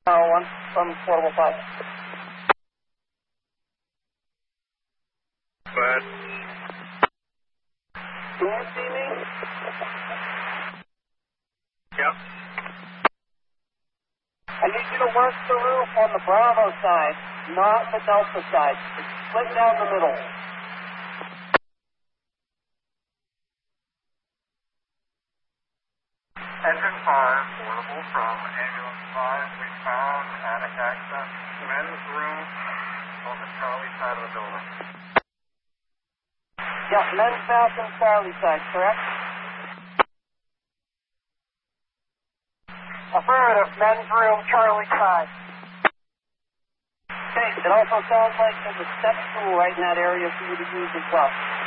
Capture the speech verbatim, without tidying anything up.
one from Portable five. Go ahead. Can you see me? Yep. I need you to work the roof on the Bravo side, not the Delta side. It's split down the middle. Engine five, portable from ambulance five. We found attic access, men's room on the Charlie side of the building. Yeah, men's bathroom, Charlie side, correct? Affirmative, men's room, Charlie side. Okay, it also sounds like there's a step stool right in that area for you to use as well.